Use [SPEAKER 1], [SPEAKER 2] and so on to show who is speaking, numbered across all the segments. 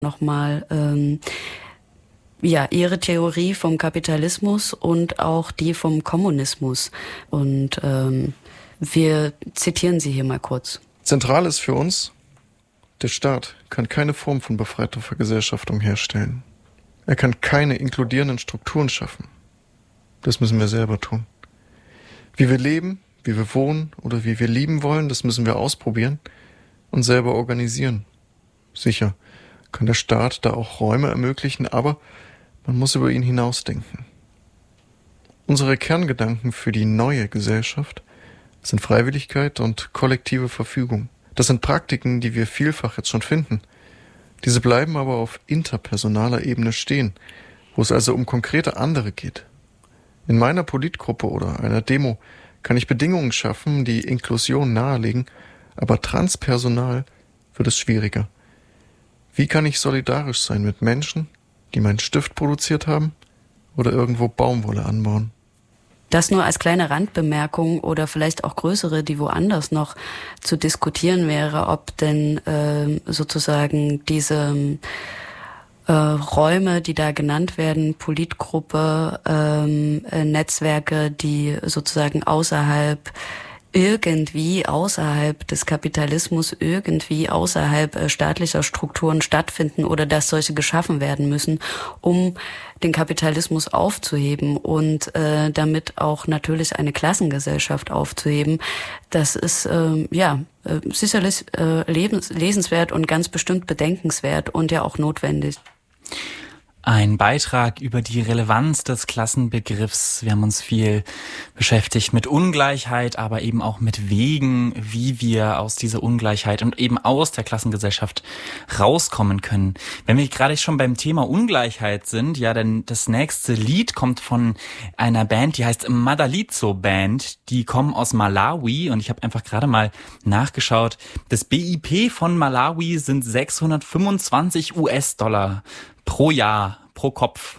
[SPEAKER 1] nochmal ihre Theorie vom Kapitalismus und auch die vom Kommunismus. Und wir zitieren sie hier mal kurz.
[SPEAKER 2] Zentral ist für uns, der Staat kann keine Form von befreiter Vergesellschaftung herstellen. Er kann keine inkludierenden Strukturen schaffen. Das müssen wir selber tun. Wie wir leben, wie wir wohnen oder wie wir lieben wollen, das müssen wir ausprobieren und selber organisieren. Sicher kann der Staat da auch Räume ermöglichen, aber man muss über ihn hinausdenken. Unsere Kerngedanken für die neue Gesellschaft sind Freiwilligkeit und kollektive Verfügung. Das sind Praktiken, die wir vielfach jetzt schon finden. Diese bleiben aber auf interpersonaler Ebene stehen, wo es also um konkrete andere geht. In meiner Politgruppe oder einer Demo kann ich Bedingungen schaffen, die Inklusion nahelegen, aber transpersonal wird es schwieriger. Wie kann ich solidarisch sein mit Menschen, die meinen Stift produziert haben oder irgendwo Baumwolle anbauen?
[SPEAKER 1] Das nur als kleine Randbemerkung oder vielleicht auch größere, die woanders noch zu diskutieren wäre, ob denn sozusagen diese Räume, die da genannt werden, Politgruppe, Netzwerke, die sozusagen außerhalb des Kapitalismus, irgendwie außerhalb staatlicher Strukturen stattfinden oder dass solche geschaffen werden müssen, um den Kapitalismus aufzuheben und damit auch natürlich eine Klassengesellschaft aufzuheben. Das ist sicherlich lesenswert und ganz bestimmt bedenkenswert und ja auch notwendig.
[SPEAKER 3] Ein Beitrag über die Relevanz des Klassenbegriffs. Wir haben uns viel beschäftigt mit Ungleichheit, aber eben auch mit Wegen, wie wir aus dieser Ungleichheit und eben aus der Klassengesellschaft rauskommen können. Wenn wir gerade schon beim Thema Ungleichheit sind, ja, denn das nächste Lied kommt von einer Band, die heißt Madalitso Band. Die kommen aus Malawi und ich habe einfach gerade mal nachgeschaut. Das BIP von Malawi sind 625 US-Dollar pro Jahr, pro Kopf,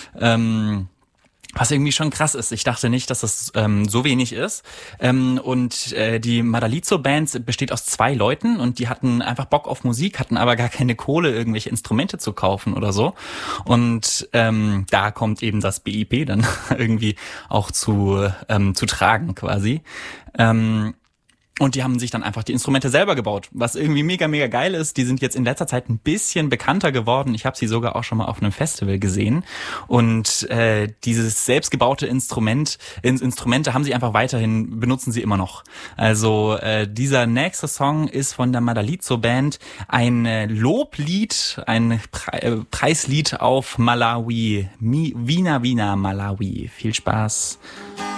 [SPEAKER 3] was irgendwie schon krass ist. Ich dachte nicht, dass das so wenig ist. Die Madalitso-Band besteht aus 2 Leuten und die hatten einfach Bock auf Musik, hatten aber gar keine Kohle, irgendwelche Instrumente zu kaufen oder so. Und da kommt eben das BIP dann irgendwie auch zu tragen quasi. Und die haben sich dann einfach die Instrumente selber gebaut, was irgendwie mega, mega geil ist. Die sind jetzt in letzter Zeit ein bisschen bekannter geworden. Ich habe sie sogar auch schon mal auf einem Festival gesehen. Und dieses selbstgebaute Instrumente haben sie einfach weiterhin, benutzen sie immer noch. Also dieser nächste Song ist von der Madalitso Band ein Loblied, ein Preislied auf Malawi. Wina Wina Malawi. Viel Spaß.